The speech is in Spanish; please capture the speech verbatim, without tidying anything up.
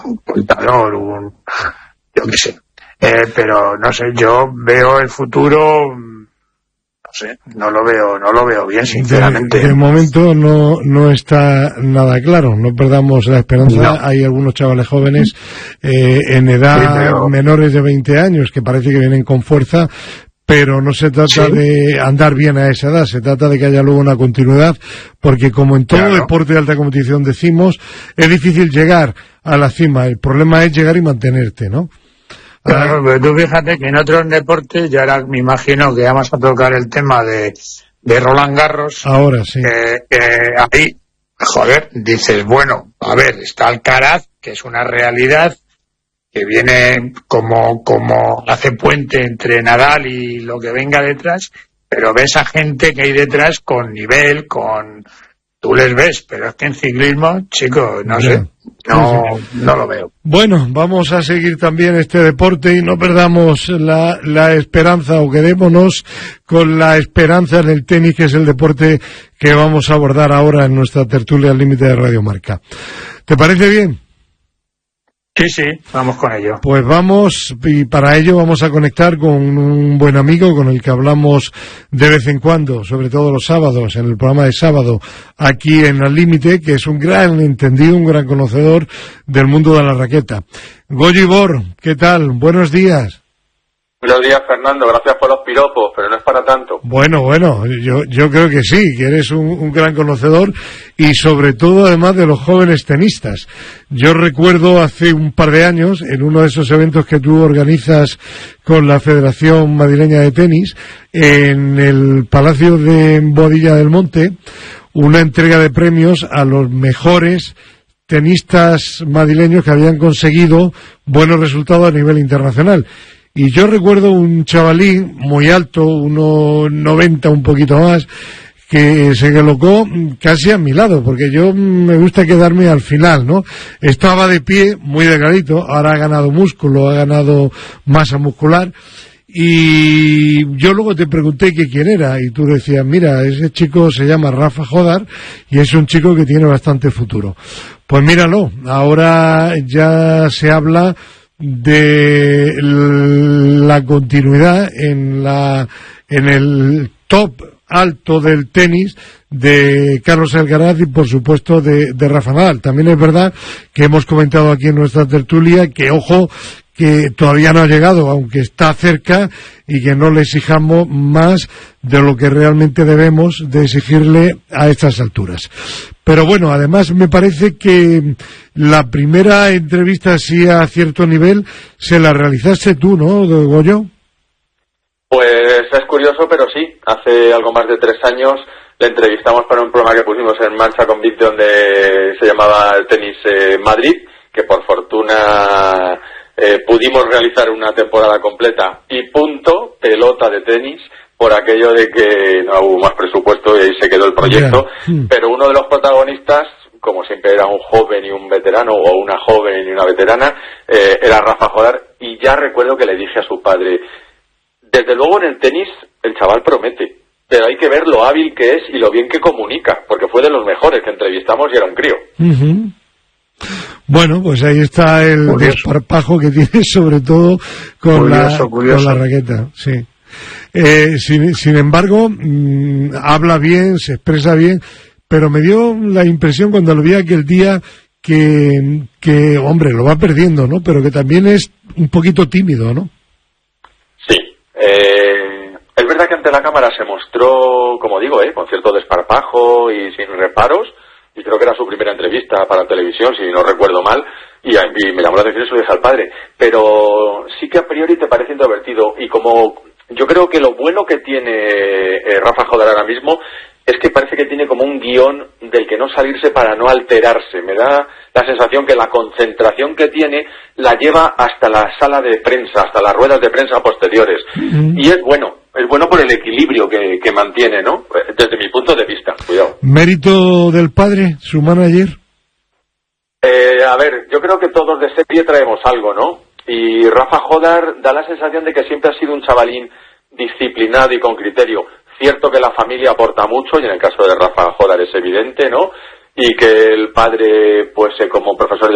un contador, un, yo qué sé. Eh, pero no sé, yo veo el futuro, no sé, no lo veo, no lo veo bien, sinceramente. De, de momento no, no está nada claro, no perdamos la esperanza. No. Hay algunos chavales jóvenes eh, en edad sí, pero... menores de veinte años que parece que vienen con fuerza, pero no se trata ¿Sí? de andar bien a esa edad, se trata de que haya luego una continuidad, porque como en todo claro. deporte de alta competición decimos, es difícil llegar a la cima, el problema es llegar y mantenerte, ¿no? Claro, pero tú fíjate que en otros deportes, ya ahora me imagino que vamos a tocar el tema de, de Roland Garros. Ahora sí. Eh, eh, ahí, joder, dices, bueno, a ver, está Alcaraz, que es una realidad, que viene como, como hace puente entre Nadal y lo que venga detrás, pero ves a gente que hay detrás con nivel, con... Tú les ves, pero es que en ciclismo, chicos, no sé, no, no lo veo. Bueno, vamos a seguir también este deporte y no perdamos la, la esperanza, o quedémonos con la esperanza en el tenis, que es el deporte que vamos a abordar ahora en nuestra tertulia al límite de Radio Marca. ¿Te parece bien? Sí, sí, vamos con ello. Pues vamos, y para ello vamos a conectar con un buen amigo con el que hablamos de vez en cuando, sobre todo los sábados, en el programa de sábado, aquí en Al Límite, que es un gran entendido, un gran conocedor del mundo de la raqueta. Goyo Ibor, ¿qué tal? Buenos días. Buenos días, Fernando, gracias por los piropos, pero no es para tanto. Bueno, bueno, yo, yo creo que sí, que eres un, un gran conocedor y sobre todo además de los jóvenes tenistas. Yo recuerdo hace un par de años, en uno de esos eventos que tú organizas con la Federación Madrileña de Tenis, en el Palacio de Boadilla del Monte, una entrega de premios a los mejores tenistas madrileños que habían conseguido buenos resultados a nivel internacional. Y yo recuerdo un chavalín muy alto, uno noventa, un poquito más, que se colocó casi a mi lado, porque yo me gusta quedarme al final, ¿no? Estaba de pie, muy delgadito, ahora ha ganado músculo, ha ganado masa muscular, y yo luego te pregunté que quién era, y tú decías, mira, ese chico se llama Rafa Jodar, y es un chico que tiene bastante futuro. Pues míralo, ahora ya se habla de la continuidad en la en el top alto del tenis de Carlos Alcaraz y por supuesto de, de Rafa Nadal. También es verdad que hemos comentado aquí en nuestra tertulia que ojo que todavía no ha llegado, aunque está cerca, y que no le exijamos más de lo que realmente debemos de exigirle a estas alturas. Pero bueno, además me parece que la primera entrevista así a cierto nivel se la realizaste tú, ¿no, Goyo? Pues es curioso, pero sí, hace algo más de tres años le entrevistamos para un programa que pusimos en marcha con Vic, donde se llamaba el Tenis eh, Madrid, que por fortuna eh, pudimos realizar una temporada completa y punto, pelota de tenis, por aquello de que no hubo más presupuesto y ahí se quedó el proyecto, yeah. Pero uno de los protagonistas, como siempre era un joven y un veterano, o una joven y una veterana, eh, era Rafa Jodar, y ya recuerdo que le dije a su padre, desde luego en el tenis el chaval promete, pero hay que ver lo hábil que es y lo bien que comunica, porque fue de los mejores que entrevistamos y era un crío. Uh-huh. Bueno, pues ahí está el curioso. Desparpajo que tiene, sobre todo con, curioso, la, curioso. con la raqueta, sí. Eh, sin, sin embargo, mmm, habla bien, se expresa bien, pero me dio la impresión cuando lo vi aquel día que, que, hombre, lo va perdiendo, ¿no? Pero que también es un poquito tímido, ¿no? Sí. Eh, es verdad que ante la cámara se mostró, como digo, eh, con cierto desparpajo y sin reparos, y creo que era su primera entrevista para televisión, si no recuerdo mal, y, y me llamó la atención, se lo dije al padre, pero sí que a priori te parece introvertido, y como yo creo que lo bueno que tiene eh, Rafa Jodar ahora mismo es que parece que tiene como un guión del que no salirse para no alterarse. Me da la sensación que la concentración que tiene la lleva hasta la sala de prensa, hasta las ruedas de prensa posteriores. Mm-hmm. Y es bueno, es bueno por el equilibrio que, que mantiene, ¿no? Desde mi punto de vista, cuidado. ¿Mérito del padre, su manager? Eh, a ver, yo creo que todos de serie traemos algo, ¿no? Y Rafa Jodar da la sensación de que siempre ha sido un chavalín disciplinado y con criterio. Cierto que la familia aporta mucho, y en el caso de Rafa Jodar es evidente, ¿no? Y que el padre, pues como profesor de